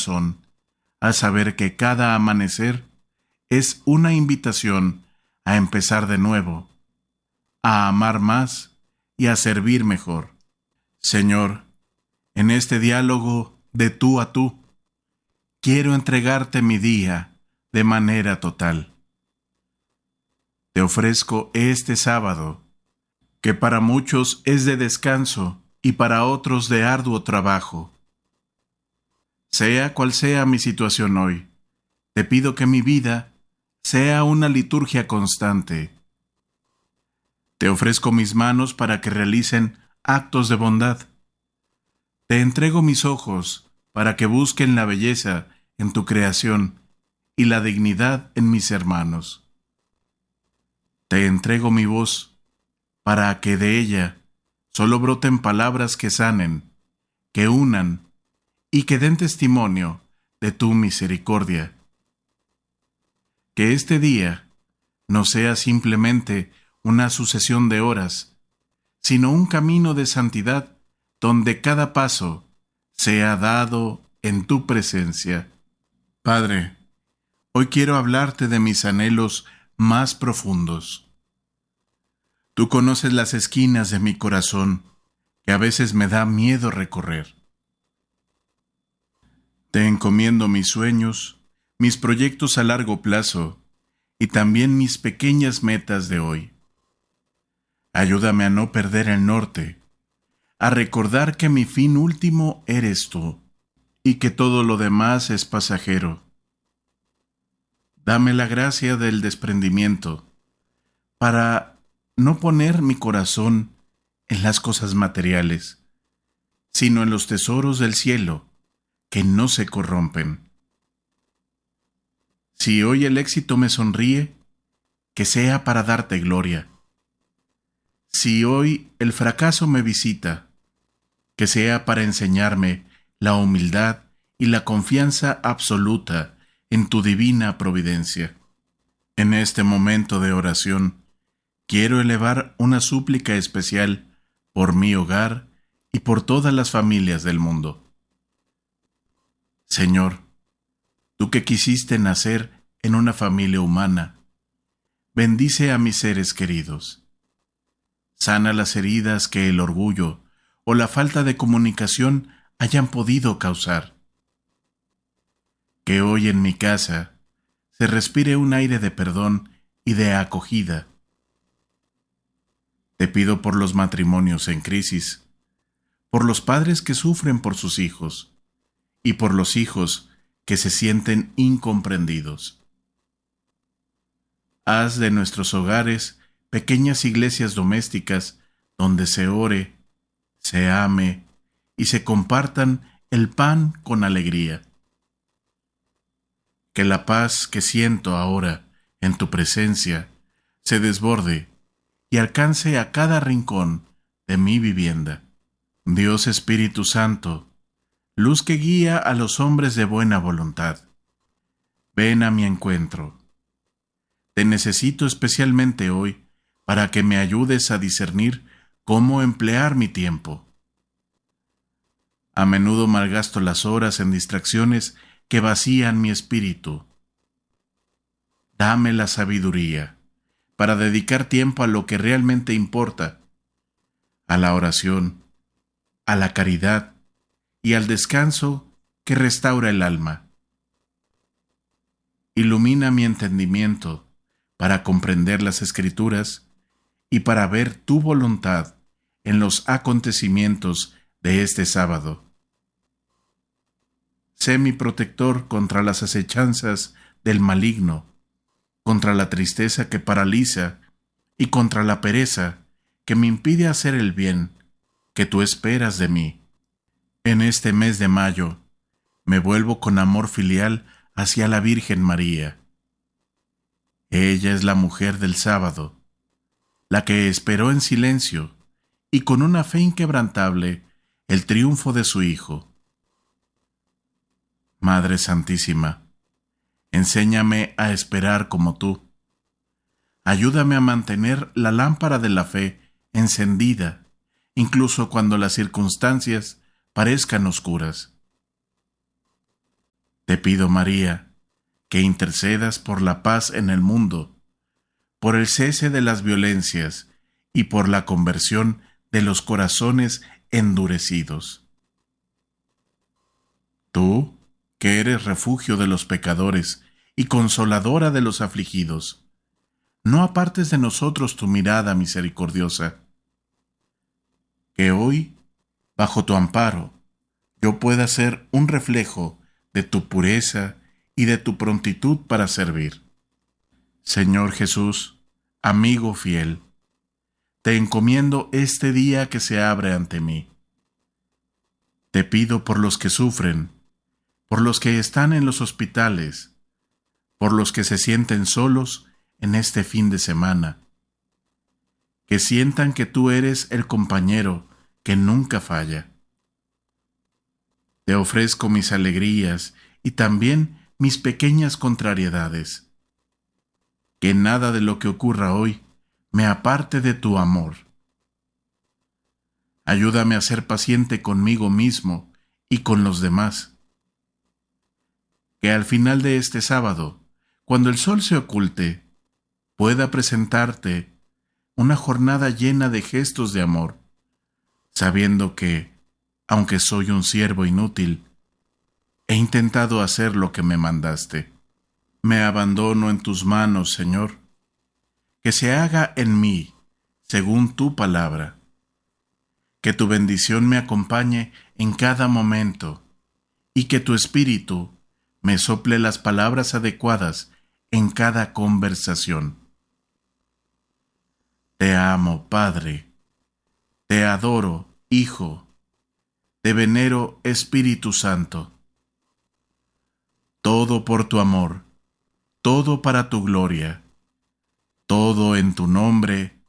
corazón al saber que cada amanecer es una invitación a empezar de nuevo, a amar más y a servir mejor. Señor, en este diálogo de tú a tú, quiero entregarte mi día de manera total. Te ofrezco este sábado, que para muchos es de descanso y para otros de arduo trabajo. Sea cual sea mi situación hoy, te pido que mi vida sea una liturgia constante. Te ofrezco mis manos para que realicen actos de bondad. Te entrego mis ojos para que busquen la belleza en tu creación y la dignidad en mis hermanos. Te entrego mi voz para que de ella solo broten palabras que sanen, que unan y que den testimonio de tu misericordia. Que este día no sea simplemente una sucesión de horas, sino un camino de santidad donde cada paso sea dado en tu presencia. Padre, hoy quiero hablarte de mis anhelos más profundos. Tú conoces las esquinas de mi corazón, que a veces me da miedo recorrer. Te encomiendo mis sueños, mis proyectos a largo plazo y también mis pequeñas metas de hoy. Ayúdame a no perder el norte, a recordar que mi fin último eres tú y que todo lo demás es pasajero. Dame la gracia del desprendimiento para no poner mi corazón en las cosas materiales, sino en los tesoros del cielo que no se corrompen. Si hoy el éxito me sonríe, que sea para darte gloria. Si hoy el fracaso me visita, que sea para enseñarme la humildad y la confianza absoluta en tu divina providencia. En este momento de oración, quiero elevar una súplica especial por mi hogar y por todas las familias del mundo. Señor, tú que quisiste nacer en una familia humana, bendice a mis seres queridos. Sana las heridas que el orgullo o la falta de comunicación hayan podido causar. Que hoy en mi casa se respire un aire de perdón y de acogida. Te pido por los matrimonios en crisis, por los padres que sufren por sus hijos y por los hijos que se sienten incomprendidos. Haz de nuestros hogares pequeñas iglesias domésticas donde se ore, se ame y se compartan el pan con alegría. Que la paz que siento ahora en tu presencia se desborde y alcance a cada rincón de mi vivienda. Dios Espíritu Santo, luz que guía a los hombres de buena voluntad, ven a mi encuentro. Te necesito especialmente hoy para que me ayudes a discernir cómo emplear mi tiempo. A menudo malgasto las horas en distracciones que vacían mi espíritu. Dame la sabiduría para dedicar tiempo a lo que realmente importa, a la oración, a la caridad y al descanso que restaura el alma. Ilumina mi entendimiento para comprender las Escrituras y para ver tu voluntad en los acontecimientos de este sábado. Sé mi protector contra las acechanzas del maligno, contra la tristeza que paraliza y contra la pereza que me impide hacer el bien que tú esperas de mí. En este mes de mayo, me vuelvo con amor filial hacia la Virgen María. Ella es la mujer del sábado, la que esperó en silencio y con una fe inquebrantable el triunfo de su Hijo. Madre Santísima, enséñame a esperar como tú. Ayúdame a mantener la lámpara de la fe encendida, incluso cuando las circunstancias parezcan oscuras. Te pido, María, que intercedas por la paz en el mundo, por el cese de las violencias y por la conversión de los corazones endurecidos. Tú, que eres refugio de los pecadores y consoladora de los afligidos, no apartes de nosotros tu mirada misericordiosa. Que hoy, bajo tu amparo, yo pueda ser un reflejo de tu pureza y de tu prontitud para servir. Señor Jesús, amigo fiel, te encomiendo este día que se abre ante mí. Te pido por los que sufren, por los que están en los hospitales, por los que se sienten solos en este fin de semana, que sientan que tú eres el compañero que nunca falla. Te ofrezco mis alegrías y también mis pequeñas contrariedades. Que nada de lo que ocurra hoy me aparte de tu amor. Ayúdame a ser paciente conmigo mismo y con los demás. Que al final de este sábado, cuando el sol se oculte, pueda presentarte una jornada llena de gestos de amor, sabiendo que, aunque soy un siervo inútil, he intentado hacer lo que me mandaste. Me abandono en tus manos, Señor. Que se haga en mí, según tu palabra. Que tu bendición me acompañe en cada momento y que tu espíritu me sople las palabras adecuadas en cada conversación. Te amo, Padre. Te adoro, Hijo. Te venero, Espíritu Santo. Todo por tu amor, todo para tu gloria, todo en tu nombre.